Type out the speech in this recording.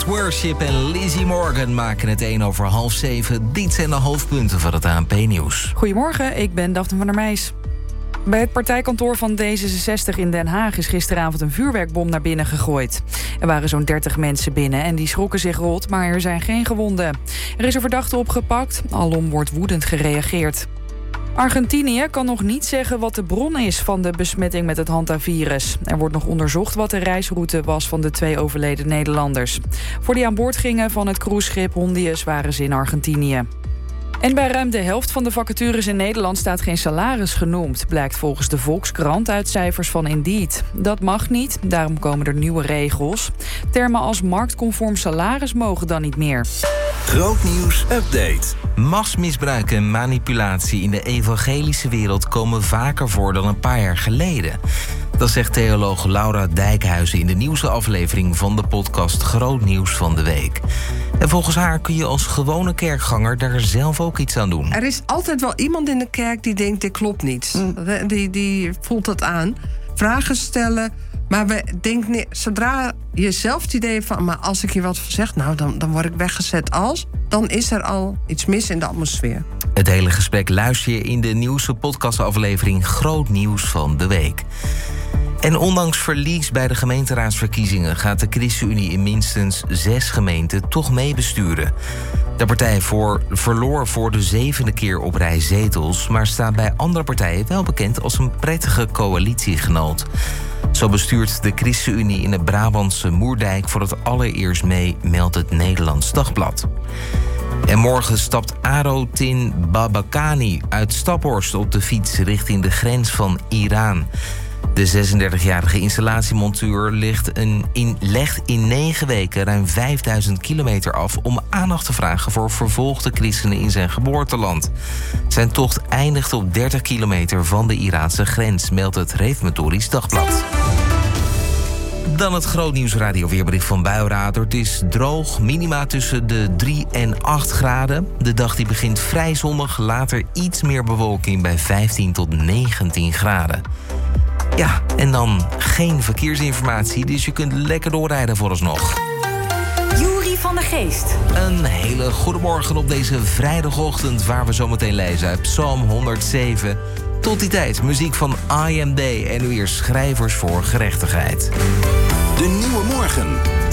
Hot Worship en Lizzie Morgan maken het 6:01. Dit zijn de hoofdpunten van het ANP-nieuws. Goedemorgen, ik ben Daphne van der Meijs. Bij het partijkantoor van D66 in Den Haag is gisteravond een vuurwerkbom naar binnen gegooid. Er waren zo'n 30 mensen binnen en die schrokken zich rot, maar er zijn geen gewonden. Er is een verdachte opgepakt, alom wordt woedend gereageerd. Argentinië kan nog niet zeggen wat de bron is van de besmetting met het hantavirus. Er wordt nog onderzocht wat de reisroute was van de 2 overleden Nederlanders. Voor die aan boord gingen van het cruiseschip Hondius waren ze in Argentinië. En bij ruim de helft van de vacatures in Nederland staat geen salaris genoemd, blijkt volgens de Volkskrant uit cijfers van Indeed. Dat mag niet, daarom komen er nieuwe regels. Termen als marktconform salaris mogen dan niet meer. Grootnieuws update. Machtsmisbruik en manipulatie in de evangelische wereld komen vaker voor dan een paar jaar geleden. Dat zegt theoloog Laura Dijkhuizen in de nieuwste aflevering van de podcast Grootnieuws van de Week. En volgens haar kun je als gewone kerkganger daar zelf ook iets aan doen. Er is altijd wel iemand in de kerk die denkt, dit klopt niet. Die voelt dat aan. Vragen stellen. Maar we denken, zodra je zelf het idee van, maar als ik hier wat van zeg, nou, dan word ik weggezet dan is er al iets mis in de atmosfeer. Het hele gesprek luister je in de nieuwste podcastaflevering Grootnieuws van de Week. En ondanks verlies bij de gemeenteraadsverkiezingen gaat de ChristenUnie in minstens 6 gemeenten toch meebesturen. De partij verloor voor de 7e keer op rij zetels, maar staat bij andere partijen wel bekend als een prettige coalitiegenoot. Zo bestuurt de ChristenUnie in het Brabantse Moerdijk voor het allereerst mee, meldt het Nederlands Dagblad. En morgen stapt Arotin Babakani uit Staphorst op de fiets richting de grens van Iran. De 36-jarige installatiemonteur legt in 9 weken ruim 5000 kilometer af om aandacht te vragen voor vervolgde christenen in zijn geboorteland. Zijn tocht eindigt op 30 kilometer van de Iraanse grens, meldt het Reformatorisch Dagblad. Dan het Grootnieuws radioweerbericht van Buiradar. Het is droog, minima tussen de 3 en 8 graden. De dag die begint vrij zonnig, later iets meer bewolking bij 15 tot 19 graden. Ja, en dan geen verkeersinformatie, dus je kunt lekker doorrijden vooralsnog. Juri van der Geest. Een hele goede morgen op deze vrijdagochtend, waar we zometeen lezen uit Psalm 107. Tot die tijd, muziek van IMD en nu weer Schrijvers voor Gerechtigheid. De Nieuwe Morgen.